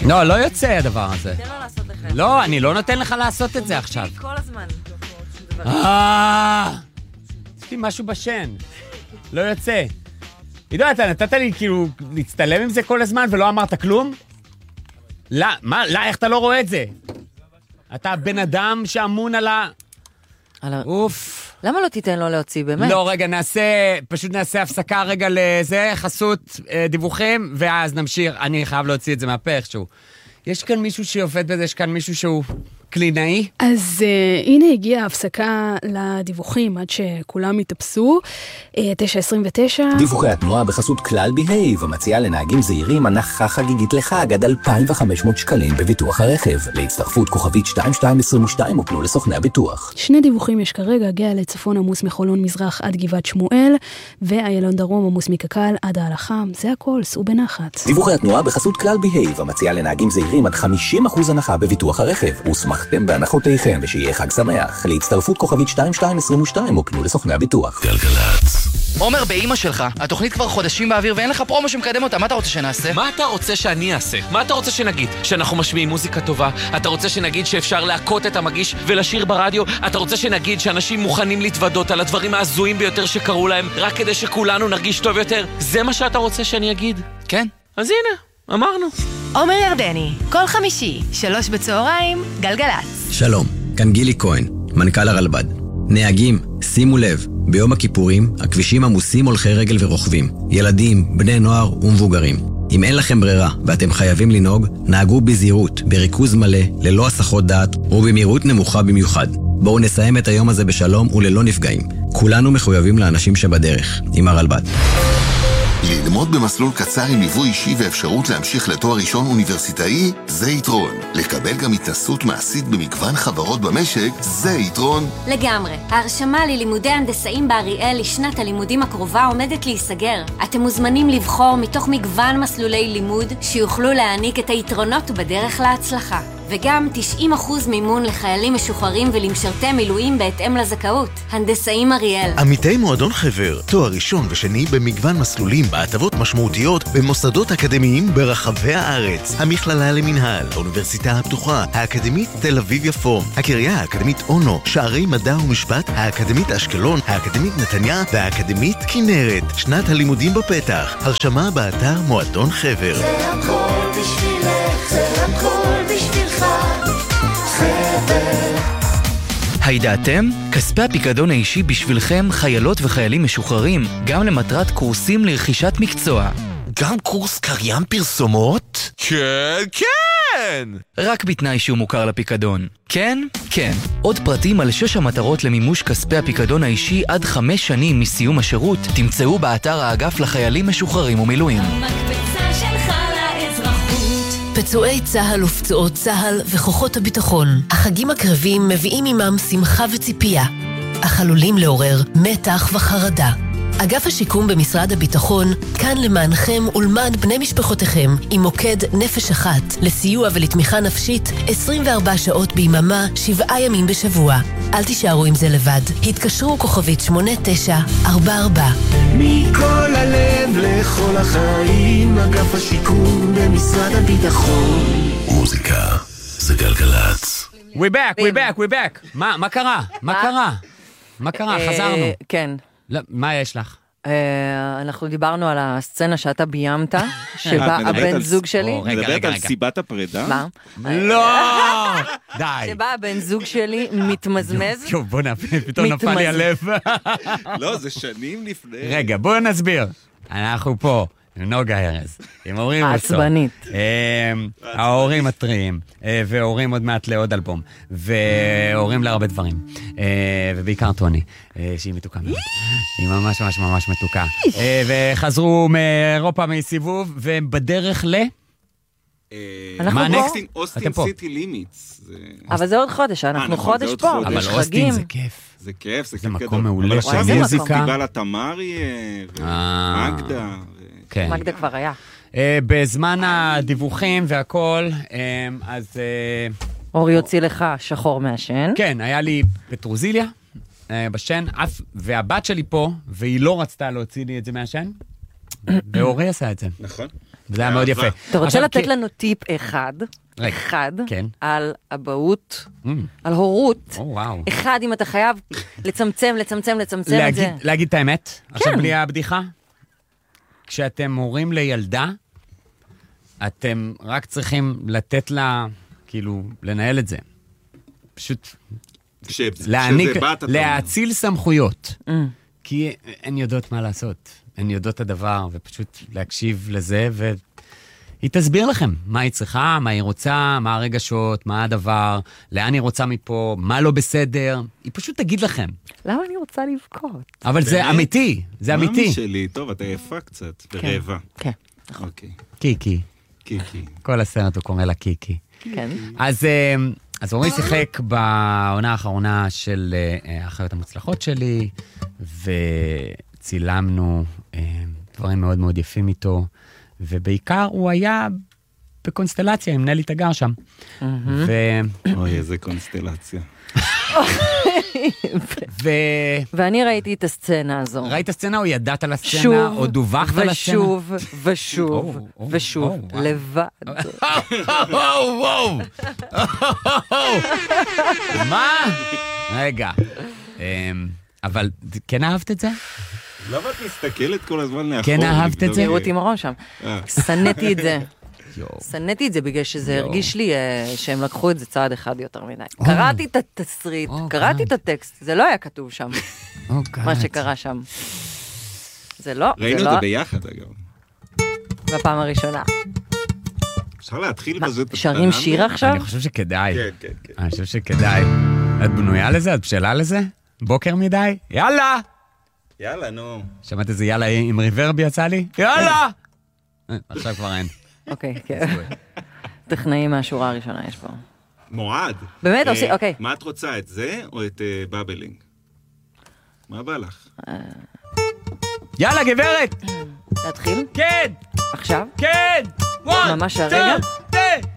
לא, לא יוצא הדבר הזה. תן לו לעשות לך. לא, אני לא נותן לך לעשות את זה עכשיו. כל הזמן. יש לי משהו בשן. לא יוצא. עידו, אתה נתת לי כאילו להצטלם עם זה כל הזמן ולא אמרת כלום? לא, מה? לא, איך אתה לא רואה את זה? אתה בן אדם שאמון על ה... אוף. למה לא תיתן לו להוציא, באמת? לא, רגע, פשוט נעשה הפסקה רגע לזה, חסות, דיווחים, ואז נמשיך. אני חייב להוציא את זה מהפה איכשהו. יש כאן מישהו שעובד בזה, יש כאן מישהו שהוא קלינאי? אז הנה הגיעה הפסקה לדיווחים עד שכולם יתאפסו. 9:29. דיווחי התנועה בחסות כלל בהייב, המציעה לנהגים זהירים הנחה חגיגית לחג עד 2,500 שקלים בביטוח הרכב. להצטרפות כוכבית 2222 ופנו לסוכני הביטוח. שני דיווחים יש כרגע, הגעה לצפון עמוס מחולון מזרח עד גבעת שמואל, ואיילון דרום עמוס מקקל עד ההלכה. זה הכל, סעו בנחת. דיווחי התנועה בחסות כלל בהייב, המציעה לנהגים זהירים עד 50% הנחה בביטוח הרכב. ושמחתם בהנחותיכם ושיהיה חג שמח. להצטרפות כוכבית 2222 ופנו לסוכני הביטוח. גלגלצ. עומר, באמא שלך, התוכנית כבר חודשים באוויר ואין לך פרומו שמקדם אותה, מה אתה רוצה שנעשה? מה אתה רוצה שאני אעשה? מה אתה רוצה שנגיד? שאנחנו משמיעים מוזיקה טובה? אתה רוצה שנגיד שאפשר להקות את המגיש ולשיר ברדיו? אתה רוצה שנגיד שאנשים מוכנים להתוודות על הדברים העזויים ביותר שקרו להם רק כדי שכולנו נרגיש טוב יותר? זה מה שאתה רוצה שאני אגיד? כן. אז הנה, אמרנו. עומר ירדני, כל חמישי, 3 בצהריים, גלגלץ. שלום, כאן גילי כהן, מנכ"ל הרלב"ד. נהגים, שימו לב, ביום הכיפורים הכבישים עמוסים הולכי רגל ורוכבים, ילדים, בני נוער ומבוגרים. אם אין לכם ברירה ואתם חייבים לנהוג, נהגו בזהירות, בריכוז מלא, ללא הסחות דעת ובמהירות נמוכה במיוחד. בואו נסיים את היום הזה בשלום וללא נפגעים. כולנו מחויבים לאנשים שבדרך, עם הרלב"ד. ללמוד במסלול קצר עם ליווי אישי ואפשרות להמשיך לתואר ראשון אוניברסיטאי, זה יתרון. לקבל גם התנסות מעשית במגוון חברות במשק, זה יתרון. לגמרי. ההרשמה ללימודי הנדסאים באריאל לשנת הלימודים הקרובה עומדת להיסגר. אתם מוזמנים לבחור מתוך מגוון מסלולי לימוד שיוכלו להעניק את היתרונות בדרך להצלחה. וגם 90% מימון לחיילים משוחררים ולמשרתי מילואים בהתאם לזכאות. הנדסאים אריאל. עמיתי מועדון חבר, תואר ראשון ושני במגוון מסלולים בהטבות משמעותיות במוסדות אקדמיים ברחבי הארץ. המכללה למנהל, האוניברסיטה הפתוחה, האקדמית תל אביב יפו, הקריה האקדמית אונו, שערי מדע ומשפט, האקדמית אשקלון, האקדמית נתניה והאקדמית כנרת. שנת הלימודים בפתח. הרשמה באתר מועדון חבר. זה הכל בשבילך, זה הכל בשבילך. הידעתם? כספי הפיקדון האישי בשבילכם, חיילות וחיילים משוחררים, גם למטרת קורסים לרכישת מקצוע. גם קורס קריין פרסומות? כן, כן! רק בתנאי שהוא מוכר לפיקדון. כן? כן. עוד פרטים על 6 המטרות למימוש כספי הפיקדון האישי עד 5 שנים מסיום השירות, תמצאו באתר האגף לחיילים משוחררים ומילואים. המקפצה שלך לאזרחות. פצועי צהל ופצועות צהל וכוחות הביטחון. החגים הקרבים מביאים עמם שמחה וציפייה, אך עלולים לעורר מתח וחרדה. אגף השיקום במשרד הביטחון כאן למענכם ולמען בני משפחותיכם עם מוקד נפש אחת לסיוע ולתמיכה נפשית 24 שעות ביממה 7 ימים בשבוע. אל תישארו עם זה לבד. התקשרו כוכבית 8944. מכל הלב לכל החיים, אגף השיקום במשרד הביטחון. מוזיקה זה גלגלץ. We back. מה קרה? מה קרה? חזרנו. כן. מה יש לך? אנחנו דיברנו על הסצנה שאתה ביימת, שבה הבן זוג שלי... מדברת על סיבת הפרידה? מה? לא! די. שבה הבן זוג שלי מתמזמז. בוא פתאום נפל לי הלב. לא, זה שנים לפני. רגע, בואו נסביר. אנחנו פה. נוגה הרז, עם הורים עצבנית. ההורים מטריים, והורים עוד מעט לעוד אלבום, והורים להרבה דברים, ובעיקר טוני, שהיא מתוקה מאוד, היא ממש ממש ממש מתוקה, וחזרו מאירופה מסיבוב, ובדרך ל... אוסטין סיטי לימיטס. אבל זה עוד חודש, אנחנו חודש פה, אבל אוסטין זה כיף. זה כיף, זה מקום מעולה של מוזיקה. פסטיבל התמרי ומגדה. מגדה כבר היה. בזמן הדיווחים והכל, אז... אורי יוציא לך שחור מהשן. כן, היה לי פטרוזיליה בשן, והבת שלי פה, והיא לא רצתה להוציא לי את זה מהשן, ואורי עשה את זה. נכון. וזה היה מאוד יפה. אתה רוצה לתת לנו טיפ אחד כן. על אבהות, על הורות, אחד אם אתה חייב לצמצם את זה. להגיד את האמת, עכשיו בלי הבדיחה, כשאתם הורים לילדה, אתם רק צריכים לתת לה, כאילו, לנהל את זה. פשוט להאציל סמכויות. כי הן יודעות מה לעשות. הן יודעות את הדבר, ופשוט להקשיב לזה, והיא תסביר לכם מה היא צריכה, מה היא רוצה, מה הרגשות, מה הדבר, לאן היא רוצה מפה, מה לא בסדר. היא פשוט תגיד לכם. למה אני רוצה לבכות? אבל זה אמיתי, זה אמיתי. מאמי שלי, טוב, אתה יפה קצת, ורעבה. כן. אוקיי. קיקי. קיקי. כל הסרט הוא קורא לה קיקי. כן. אז אורי שיחק בעונה האחרונה של האחיות המוצלחות שלי, וצילמנו דברים מאוד מאוד יפים איתו, ובעיקר הוא היה בקונסטלציה עם נלי תגר שם. אוי, איזה קונסטלציה. ואני ראיתי את הסצנה הזו. ראית הסצנה או ידעת על הסצנה או דווחת על הסצנה? ושוב, לבד. מה? רגע. אבל כן אהבת את זה? למה את מסתכלת כל הזמן לאחור? כן אהבת את זה? תראו אותי מראש שם. סניתי את זה. סניתי את זה בגלל שזה הרגיש לי שהם לקחו את זה צעד אחד יותר מדי. קראתי את התסריט, קראתי את הטקסט, זה לא היה כתוב שם. מה שקרה שם. זה לא. ראינו את זה ביחד אגב. בפעם הראשונה. אפשר להתחיל בזה את שרים שיר עכשיו? אני חושב שכדאי. כן. אני חושב שכדאי. את בנויה לזה? את בשלה לזה? בוקר מדי? יאללה! יאללה, נו. שמעת איזה יאללה עם ריברב יצא לי? יאללה! עכשיו כבר אין. אוקיי, כן. טכנאים מהשורה הראשונה יש פה. מועד. באמת? אוקיי. מה את רוצה, את זה או את בבלינג? מה בא לך? יאללה, גברת! להתחיל? כן! עכשיו? כן! ממש הרגע?